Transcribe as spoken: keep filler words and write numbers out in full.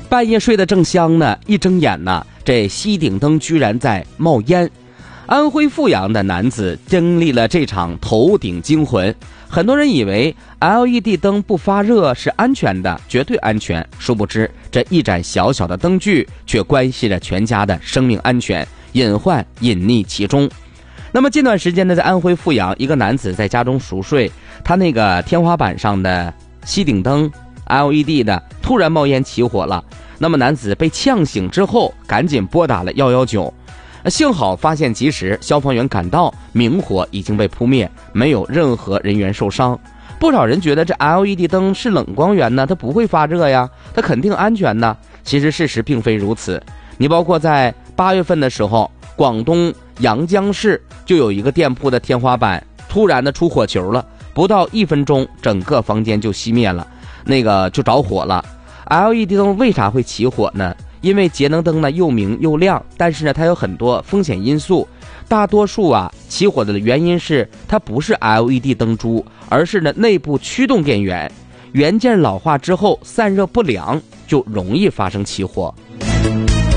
半夜睡得正香呢，一睁眼呢，这吸顶灯居然在冒烟。安徽阜阳的男子经历了这场头顶惊魂，很多人以为 L E D 灯不发热是安全的，绝对安全，殊不知这一盏小小的灯具却关系着全家的生命安全，隐患隐匿其中。那么近段时间呢，在安徽阜阳，一个男子在家中熟睡，他那个天花板上的吸顶灯 L E D 的突然冒烟起火了。那么男子被呛醒之后，赶紧拨打了一一九，幸好发现及时，消防员赶到，明火已经被扑灭，没有任何人员受伤。不少人觉得这 L E D 灯是冷光源呢，它不会发热呀，它肯定安全呢。其实事实并非如此。你包括在八月份的时候，广东阳江市就有一个店铺的天花板突然的出火球了，不到一分钟，整个房间就熄灭了，那个就着火了。L E D 灯为啥会起火呢？因为节能灯呢又明又亮，但是呢它有很多风险因素。大多数啊起火的原因是它不是 L E D 灯珠，而是呢内部驱动电源元件老化之后散热不良，就容易发生起火。